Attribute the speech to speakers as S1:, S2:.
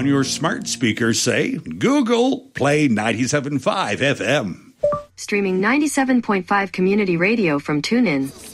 S1: On your smart speaker, say, Google, play 97.5 FM.
S2: Streaming 97.5 community radio from TuneIn.